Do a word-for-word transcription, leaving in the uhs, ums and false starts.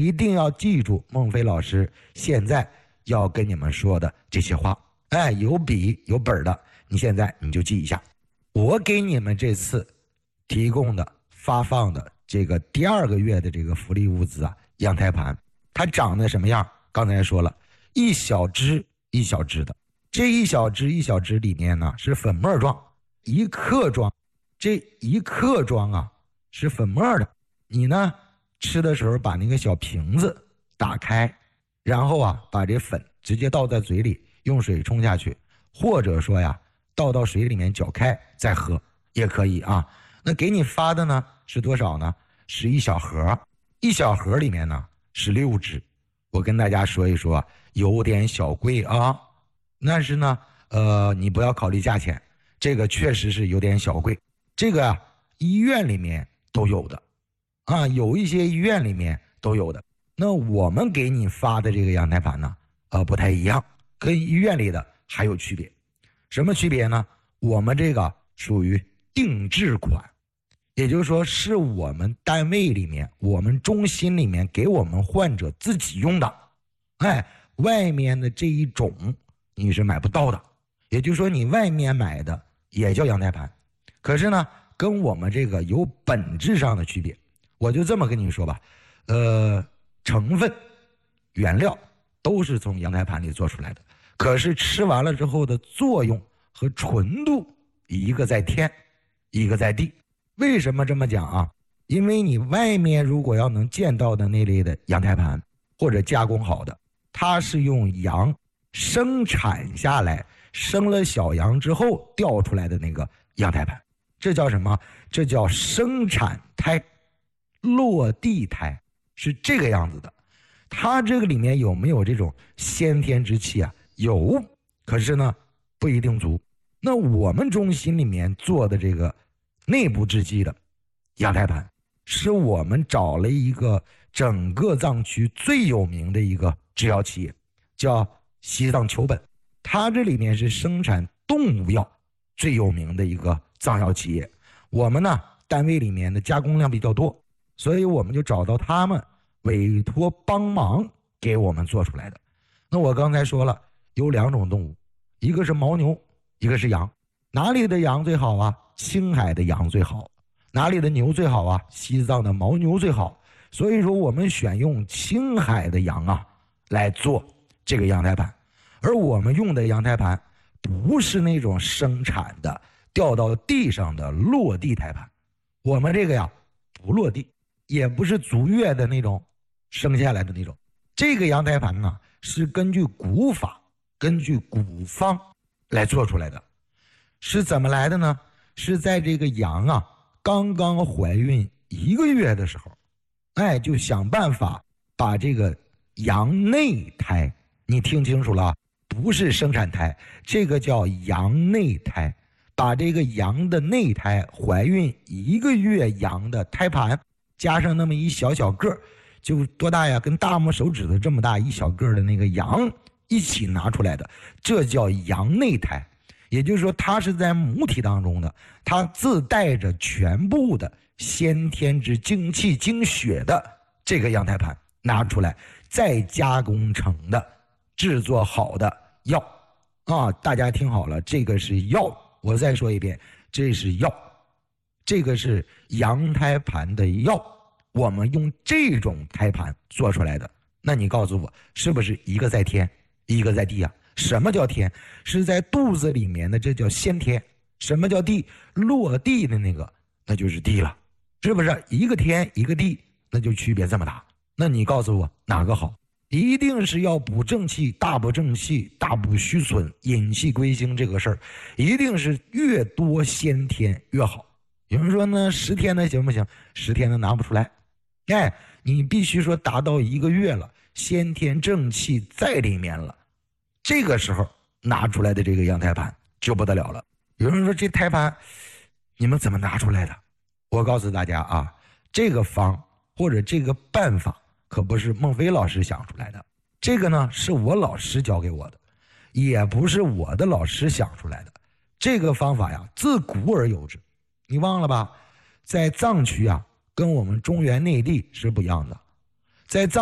一定要记住孟非老师现在要跟你们说的这些话。哎，有笔有本的，你现在你就记一下。我给你们这次提供的发放的这个第二个月的这个福利物资啊，羊胎盘，它长得什么样？刚才说了，一小支一小支的，这一小支一小支里面呢是粉末状，一克装，这一克装啊是粉末的。你呢吃的时候把那个小瓶子打开，然后啊把这粉直接倒在嘴里，用水冲下去，或者说呀倒到水里面搅开再喝也可以啊。那给你发的呢是多少呢？是一小盒，一小盒里面呢是六支。我跟大家说一说啊，有点小贵啊，但是呢呃你不要考虑价钱，这个确实是有点小贵。这个啊医院里面都有的啊，有一些医院里面都有的。那我们给你发的这个羊胎盘呢呃不太一样，跟医院里的还有区别。什么区别呢？我们这个属于定制款，也就是说是我们单位里面我们中心里面给我们患者自己用的。哎，外面的这一种你是买不到的，也就是说你外面买的也叫羊胎盘，可是呢跟我们这个有本质上的区别。我就这么跟你说吧，呃成分原料都是从羊胎盘里做出来的，可是吃完了之后的作用和纯度一个在天一个在地。为什么这么讲啊？因为你外面如果要能见到的那类的羊胎盘或者加工好的，它是用羊生产下来生了小羊之后掉出来的那个羊胎盘，这叫什么？这叫生产胎，落地胎，是这个样子的。它这个里面有没有这种先天之气啊？有，可是呢不一定足。那我们中心里面做的这个内部制剂的羊胎盘，是我们找了一个整个藏区最有名的一个制药企业，叫西藏丘本。它这里面是生产动物药最有名的一个藏药企业。我们呢单位里面的加工量比较多，所以我们就找到他们委托帮忙给我们做出来的。那我刚才说了有两种动物，一个是牦牛，一个是羊。哪里的羊最好啊？青海的羊最好。哪里的牛最好啊？西藏的牦牛最好。所以说我们选用青海的羊啊来做这个羊胎盘。而我们用的羊胎盘不是那种生产的掉到地上的落地胎盘，我们这个呀不落地，也不是足月的那种生下来的那种。这个羊胎盘呢是根据古法根据古方来做出来的。是怎么来的呢？是在这个羊啊刚刚怀孕一个月的时候，哎，就想办法把这个羊内胎，你听清楚了，不是生产胎，这个叫羊内胎，把这个羊的内胎，怀孕一个月羊的胎盘加上那么一小小个，就多大呀？跟大拇手指头这么大一小个的那个羊一起拿出来的，这叫羊内胎。也就是说它是在母体当中的，它自带着全部的先天之精气精血的这个羊胎盘拿出来，再加工成的制作好的药啊！大家听好了，这个是药，我再说一遍，这是药，这个是羊胎盘的药，我们用这种胎盘做出来的。那你告诉我，是不是一个在天，一个在地啊？什么叫天？是在肚子里面的，这叫先天。什么叫地？落地的那个那就是地了，是不是？一个天一个地，那就区别这么大。那你告诉我哪个好？一定是要补正气，大补正气，大补虚损，引气归经，这个事儿一定是越多先天越好。有人说呢十天的行不行？十天的拿不出来，哎，你必须说达到一个月了，先天正气在里面了，这个时候拿出来的这个羊胎盘就不得了了。有人说这胎盘你们怎么拿出来的？我告诉大家啊，这个方或者这个办法可不是孟非老师想出来的，这个呢是我老师教给我的，也不是我的老师想出来的。这个方法呀自古而有之，你忘了吧？在藏区啊跟我们中原内地是不一样的，在藏